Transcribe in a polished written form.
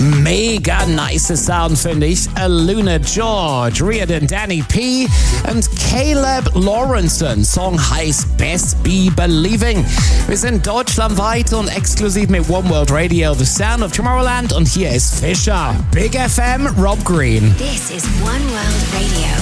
Mega nice Sound, finde ich. Luna George, Riordan Danny P. und Caleb Lawrenson. Song heißt Best Be Believing. Wir sind deutschlandweit und exklusiv mit One World Radio, The Sound of Tomorrowland. Und hier ist Fisher. Big FM, Rob Green. This is One World Radio.